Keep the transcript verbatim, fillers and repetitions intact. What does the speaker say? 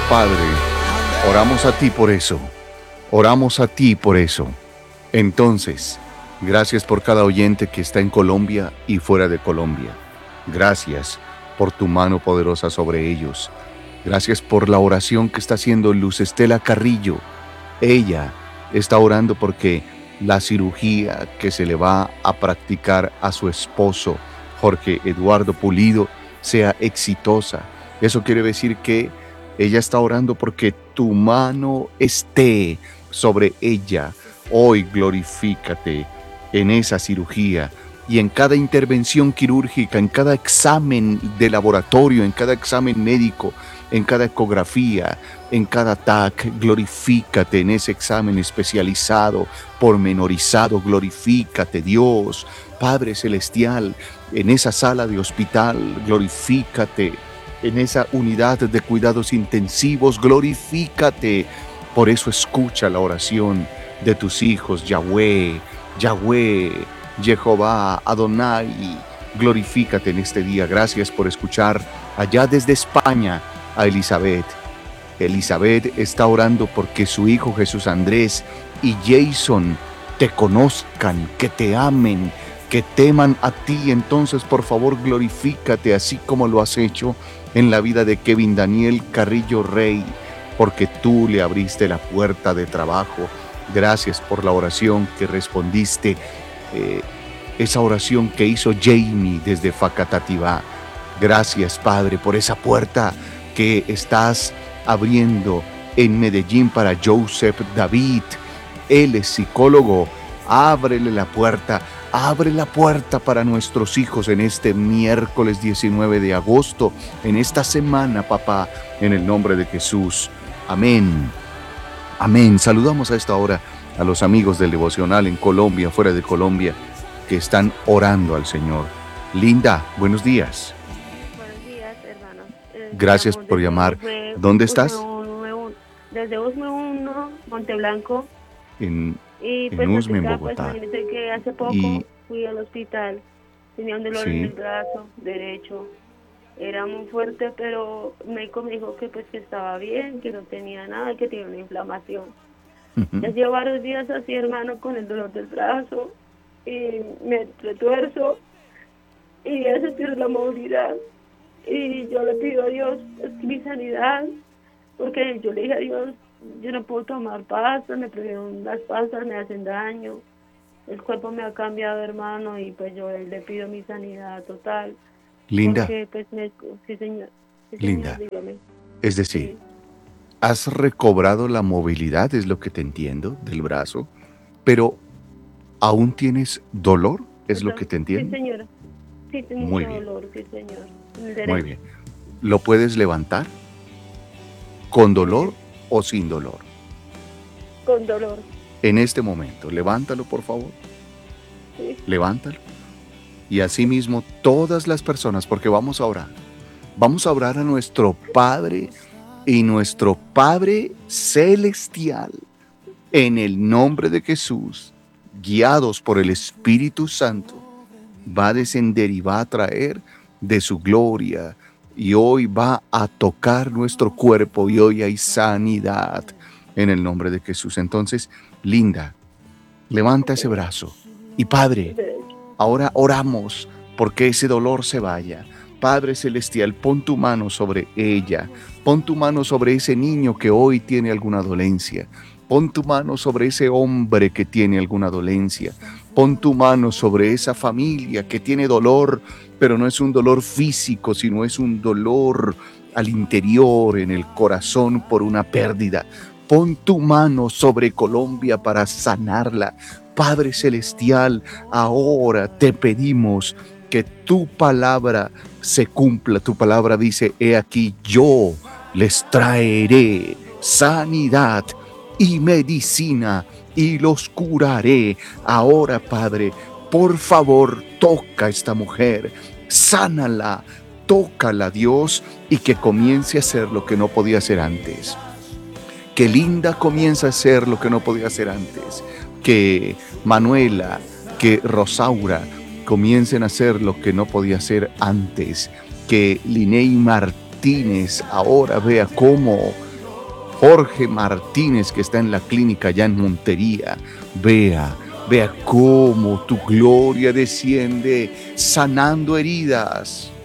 Padre, oramos a ti por eso. Oramos a ti por eso. Entonces, gracias por cada oyente que está en Colombia y fuera de Colombia. Gracias por tu mano poderosa sobre ellos. Gracias por la oración que está haciendo Luz Estela Carrillo. Ella está orando porque la cirugía que se le va a practicar a su esposo, Jorge Eduardo Pulido, sea exitosa. Eso quiere decir que ella está orando porque tu mano esté sobre ella. Hoy glorifícate en esa cirugía y en cada intervención quirúrgica, en cada examen de laboratorio, en cada examen médico, en cada ecografía, en cada T A C. Glorifícate en ese examen especializado, pormenorizado. Glorifícate, Dios, Padre Celestial, en esa sala de hospital. Glorifícate en esa unidad de cuidados intensivos. Glorifícate. Por eso escucha la oración de tus hijos, Yahweh, Yahweh, Jehová, Adonai. Glorifícate en este día. Gracias por escuchar allá desde España a Elizabeth. Elizabeth está orando porque su hijo Jesús Andrés y Jason te conozcan, que te amen, que teman a ti. Entonces, por favor, glorifícate así como lo has hecho en la vida de Kevin Daniel Carrillo Rey, porque tú le abriste la puerta de trabajo. Gracias por la oración que respondiste, eh, esa oración que hizo Jamie desde Facatativá. Gracias, Padre, por esa puerta que estás abriendo en Medellín para Joseph David. Él es psicólogo. Ábrele la puerta. Abre la puerta para nuestros hijos en este miércoles diecinueve de agosto, en esta semana, papá, en el nombre de Jesús. Amén. Amén. Saludamos a esta hora a los amigos del devocional en Colombia, fuera de Colombia, que están orando al Señor. Linda, buenos días. Buenos días, hermanos. Eh, Gracias por llamar. Usme, ¿Dónde estás? Usme, Usme, desde Usme uno, Monteblanco. En, Y pues en Usme, en acá, Bogotá. pues imagínate que hace poco Y, fui al hospital. Tenía un dolor sí. en el brazo derecho. Era muy fuerte, pero el médico me dijo que pues que estaba bien, que no tenía nada, que tenía una inflamación. Ujú. Ya llevo varios días así, hermano, con el dolor del brazo. Y me retuerzo. Y ya se pierde la movilidad. Y yo le pido a Dios pues, mi sanidad, porque yo le dije a Dios, yo no puedo tomar pastas, me prohibieron las pastas, me hacen daño, el cuerpo me ha cambiado, hermano, y pues yo le pido mi sanidad total. Linda, Porque pues me... Sí, señor. Sí, Linda. señor, dígame. Es decir, Sí. has recobrado la movilidad, es lo que te entiendo, del brazo, pero ¿aún tienes dolor? ¿Es lo que te Sí, entiendo? señora. Sí, tengo Muy mucho bien. dolor, sí, señor. En el Muy derecho. bien. ¿Lo puedes levantar? ¿Con dolor Sí, o sin dolor? con dolor. En este momento, levántalo, por favor. Sí. Levántalo. Y asimismo, todas las personas, porque vamos a orar. Vamos a orar a nuestro Padre y nuestro Padre Celestial. En el nombre de Jesús, guiados por el Espíritu Santo, va a descender y va a traer de su gloria. Y hoy va a tocar nuestro cuerpo y hoy hay sanidad en el nombre de Jesús. Entonces, Linda, levanta ese brazo. Y Padre, El derecho. ahora oramos porque ese dolor se vaya. Padre Celestial, pon tu mano sobre ella. Pon tu mano sobre ese niño que hoy tiene alguna dolencia. Pon tu mano sobre ese hombre que tiene alguna dolencia. Pon tu mano sobre esa familia que tiene dolor, pero no es un dolor físico, sino es un dolor al interior, en el corazón, por una pérdida. Pon tu mano sobre Colombia para sanarla. Padre Celestial, ahora te pedimos que tu palabra se cumpla. Tu palabra dice, he aquí yo les traeré sanidad y medicina y los curaré. Ahora, Padre, por favor, toca a esta mujer, sánala, tócala, Dios, y que comience a hacer lo que no podía hacer antes. Que Linda comience a hacer lo que no podía hacer antes. Que Manuela, que Rosaura comiencen a hacer lo que no podía hacer antes. Que Linei Martínez ahora vea cómo Jorge Martínez, que está en la clínica allá en Montería. Vea, vea cómo tu gloria desciende sanando heridas.